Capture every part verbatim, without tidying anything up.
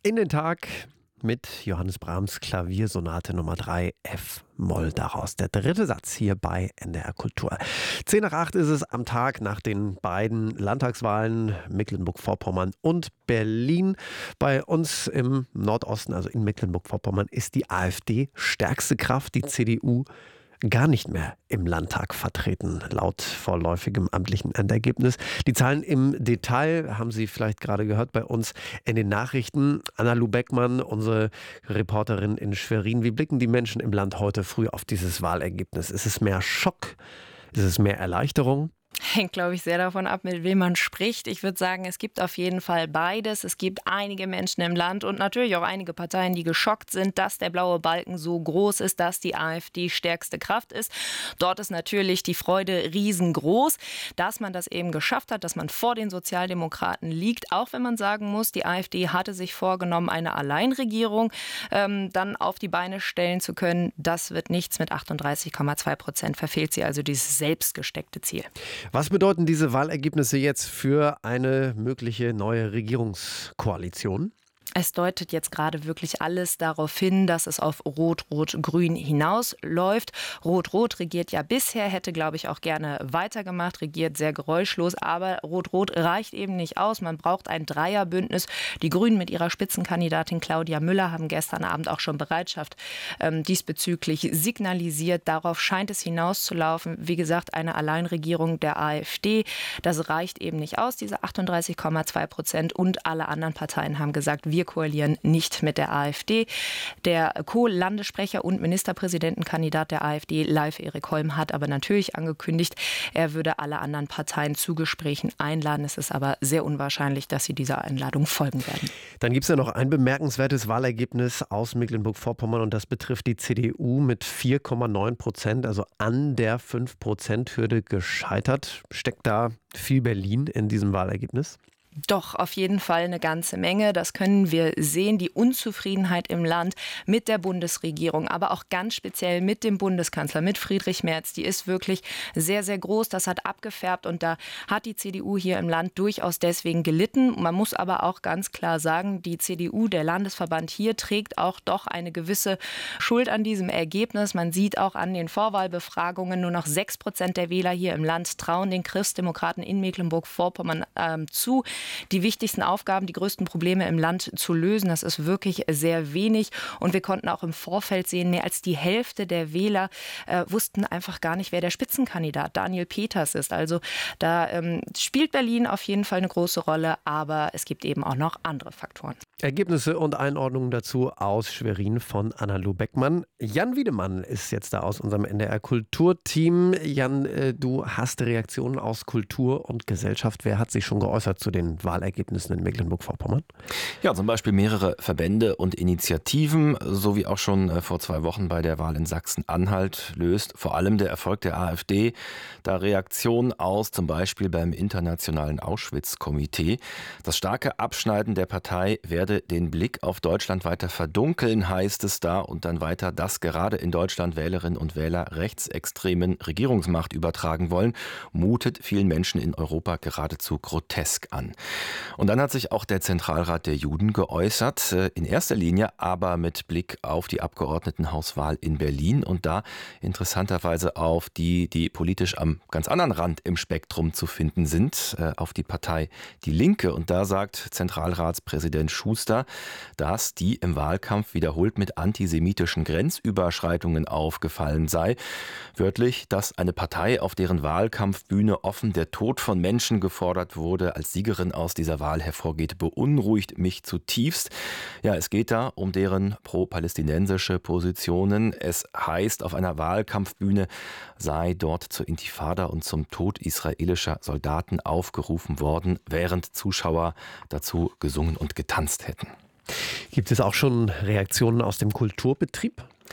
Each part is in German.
In den Tag mit Johannes Brahms Klaviersonate Nummer drei F-Moll. Daraus der dritte Satz hier bei N D R Kultur. Zehn nach acht ist es am Tag nach den beiden Landtagswahlen Mecklenburg-Vorpommern und Berlin. Bei uns im Nordosten, also in Mecklenburg-Vorpommern, ist die AfD stärkste Kraft, die C D U gar nicht mehr im Landtag vertreten, laut vorläufigem amtlichen Endergebnis. Die Zahlen im Detail haben Sie vielleicht gerade gehört bei uns in den Nachrichten. Anna-Lu Beckmann, unsere Reporterin in Schwerin. Wie blicken die Menschen im Land heute früh auf dieses Wahlergebnis? Ist es mehr Schock? Ist es mehr Erleichterung? Hängt, glaube ich, sehr davon ab, mit wem man spricht. Ich würde sagen, es gibt auf jeden Fall beides. Es gibt einige Menschen im Land und natürlich auch einige Parteien, die geschockt sind, dass der blaue Balken so groß ist, dass die AfD stärkste Kraft ist. Dort ist natürlich die Freude riesengroß, dass man das eben geschafft hat, dass man vor den Sozialdemokraten liegt. Auch wenn man sagen muss, die AfD hatte sich vorgenommen, eine Alleinregierung ähm, dann auf die Beine stellen zu können. Das wird nichts. Mit achtunddreißig Komma zwei Prozent verfehlt sie also dieses selbstgesteckte Ziel. Was bedeuten diese Wahlergebnisse jetzt für eine mögliche neue Regierungskoalition? Es deutet jetzt gerade wirklich alles darauf hin, dass es auf Rot-Rot-Grün hinausläuft. Rot-Rot regiert ja bisher, hätte, glaube ich, auch gerne weitergemacht, regiert sehr geräuschlos. Aber Rot-Rot reicht eben nicht aus. Man braucht ein Dreierbündnis. Die Grünen mit ihrer Spitzenkandidatin Claudia Müller haben gestern Abend auch schon Bereitschaft ähm, diesbezüglich signalisiert. Darauf scheint es hinauszulaufen. Wie gesagt, eine Alleinregierung der AfD. Das reicht eben nicht aus, diese achtunddreißig Komma zwei Prozent. Und alle anderen Parteien haben gesagt, wir koalieren nicht mit der AfD. Der Co-Landessprecher und Ministerpräsidentenkandidat der AfD, Leif Erik Holm, hat aber natürlich angekündigt, er würde alle anderen Parteien zu Gesprächen einladen. Es ist aber sehr unwahrscheinlich, dass sie dieser Einladung folgen werden. Dann gibt es ja noch ein bemerkenswertes Wahlergebnis aus Mecklenburg-Vorpommern und das betrifft die C D U mit vier Komma neun Prozent, also an der fünf Prozent Hürde gescheitert. Steckt da viel Berlin in diesem Wahlergebnis? Doch, auf jeden Fall eine ganze Menge. Das können wir sehen. Die Unzufriedenheit im Land mit der Bundesregierung, aber auch ganz speziell mit dem Bundeskanzler, mit Friedrich Merz, die ist wirklich sehr, sehr groß. Das hat abgefärbt und da hat die C D U hier im Land durchaus deswegen gelitten. Man muss aber auch ganz klar sagen, die C D U, der Landesverband hier, trägt auch doch eine gewisse Schuld an diesem Ergebnis. Man sieht auch an den Vorwahlbefragungen, nur noch sechs Prozent der Wähler hier im Land trauen den Christdemokraten in Mecklenburg-Vorpommern ähm, zu, die wichtigsten Aufgaben, die größten Probleme im Land zu lösen. Das ist wirklich sehr wenig. Und wir konnten auch im Vorfeld sehen, mehr als die Hälfte der Wähler äh, wussten einfach gar nicht, wer der Spitzenkandidat Daniel Peters ist. Also da ähm, spielt Berlin auf jeden Fall eine große Rolle, aber es gibt eben auch noch andere Faktoren. Ergebnisse und Einordnungen dazu aus Schwerin von Anna-Lu Beckmann. Jan Wiedemann ist jetzt da aus unserem N D R Kulturteam. Jan, äh, du hast Reaktionen aus Kultur und Gesellschaft. Wer hat sich schon geäußert zu den Wahlergebnissen in Mecklenburg-Vorpommern? Ja, zum Beispiel mehrere Verbände und Initiativen, so wie auch schon äh, vor zwei Wochen bei der Wahl in Sachsen-Anhalt, löst vor allem der Erfolg der AfD da Reaktionen aus, zum Beispiel beim Internationalen Auschwitz-Komitee. Das starke Abschneiden der Partei werde den Blick auf Deutschland weiter verdunkeln, heißt es da, und dann weiter, dass gerade in Deutschland Wählerinnen und Wähler rechtsextremen Regierungsmacht übertragen wollen, mutet vielen Menschen in Europa geradezu grotesk an. Und dann hat sich auch der Zentralrat der Juden geäußert, in erster Linie aber mit Blick auf die Abgeordnetenhauswahl in Berlin und da interessanterweise auf die, die politisch am ganz anderen Rand im Spektrum zu finden sind, auf die Partei Die Linke. Und da sagt Zentralratspräsident Schuster, dass die im Wahlkampf wiederholt mit antisemitischen Grenzüberschreitungen aufgefallen sei. Wörtlich, dass eine Partei, auf deren Wahlkampfbühne offen der Tod von Menschen gefordert wurde, als Siegerin aus dieser Wahl hervorgeht, beunruhigt mich zutiefst. Ja, es geht da um deren pro-palästinensische Positionen. Es heißt, auf einer Wahlkampfbühne sei dort zur Intifada und zum Tod israelischer Soldaten aufgerufen worden, während Zuschauer dazu gesungen und getanzt hätten. Gibt es auch schon Reaktionen aus dem Kulturbetrieb?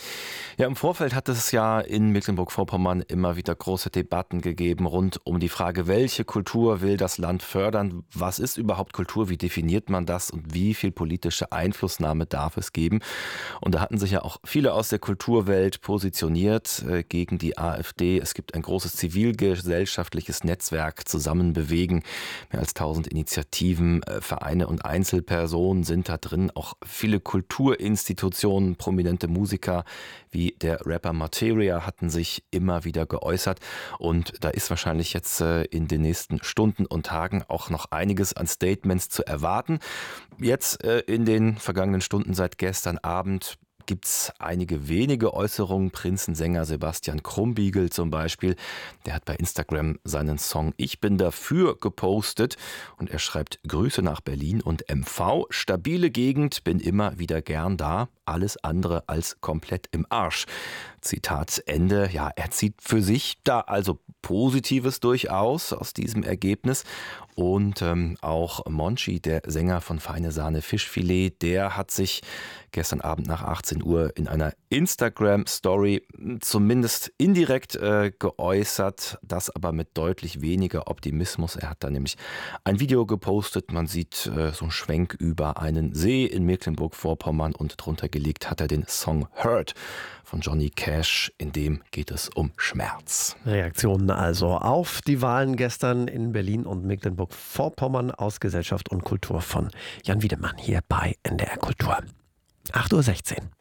Ja, im Vorfeld hat es ja in Mecklenburg-Vorpommern immer wieder große Debatten gegeben rund um die Frage, welche Kultur will das Land fördern? Was ist überhaupt Kultur? Wie definiert man das? Und wie viel politische Einflussnahme darf es geben? Und da hatten sich ja auch viele aus der Kulturwelt positioniert äh, gegen die AfD. Es gibt ein großes zivilgesellschaftliches Netzwerk, Zusammen bewegen. Mehr als tausend Initiativen, äh, Vereine und Einzelpersonen sind da drin. Auch viele Kulturinstitutionen, prominente Musiker wie der Rapper Materia hatten sich immer wieder geäußert. Und da ist wahrscheinlich jetzt äh, in den nächsten Stunden und Tagen auch noch einiges an Statements zu erwarten. Jetzt äh, in den vergangenen Stunden seit gestern Abend gibt es einige wenige Äußerungen. Prinzensänger Sebastian Krumbiegel zum Beispiel, der hat bei Instagram seinen Song Ich bin dafür gepostet und er schreibt: Grüße nach Berlin und M V, stabile Gegend, bin immer wieder gern da, alles andere als komplett im Arsch. Zitat Ende. Ja, er zieht für sich da also Positives durchaus aus diesem Ergebnis. Und ähm, auch Monchi, der Sänger von Feine Sahne Fischfilet, der hat sich gestern Abend nach achtzehn Uhr in einer Instagram-Story zumindest indirekt äh, geäußert, das aber mit deutlich weniger Optimismus. Er hat da nämlich ein Video gepostet, man sieht äh, so einen Schwenk über einen See in Mecklenburg-Vorpommern und drunter gelegt hat er den Song Hurt von Johnny Cash, in dem geht es um Schmerz. Reaktionen also auf die Wahlen gestern in Berlin und Mecklenburg-Vorpommern aus Gesellschaft und Kultur von Jan Wiedemann hier bei N D R Kultur. acht Uhr sechzehn.